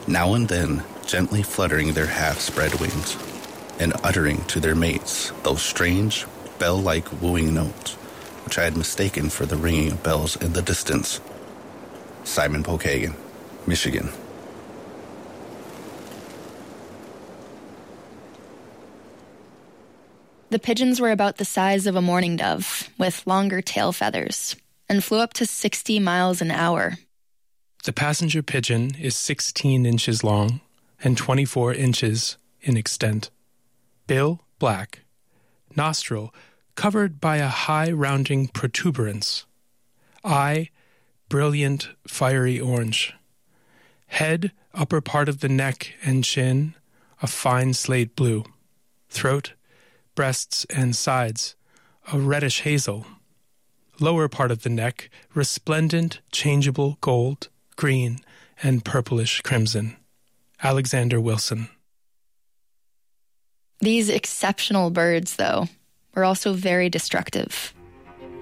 now and then gently fluttering their half-spread wings and uttering to their mates those strange, bell-like wooing notes which I had mistaken for the ringing of bells in the distance. Simon Pokagon, Michigan. The pigeons were about the size of a mourning dove, with longer tail feathers, and flew up to 60 miles an hour. The passenger pigeon is 16 inches long and 24 inches in extent. Bill, black. Nostril, covered by a high rounding protuberance. Eye, brilliant fiery orange. Head, upper part of the neck and chin, a fine slate blue. Throat, breasts and sides, a reddish hazel. Lower part of the neck, resplendent, changeable gold, green, and purplish crimson. Alexander Wilson. These exceptional birds, though, were also very destructive.